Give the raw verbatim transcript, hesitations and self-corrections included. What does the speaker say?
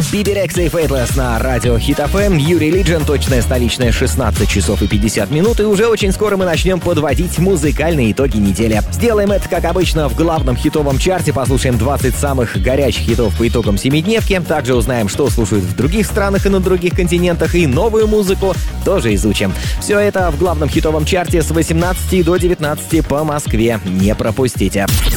Биби Рекса и Faithless на радио Hit эф эм. Юрий Лиджин, точная столичная, шестнадцать часов и пятьдесят минут. И уже очень скоро мы начнем подводить музыкальные итоги недели. Сделаем это, как обычно, в главном хитовом чарте. Послушаем двадцать самых горячих хитов по итогам семидневки. Также узнаем, что слушают в других странах и на других континентах. И новую музыку тоже изучим. Все это в главном хитовом чарте с восемнадцати до девятнадцати по Москве. Не пропустите.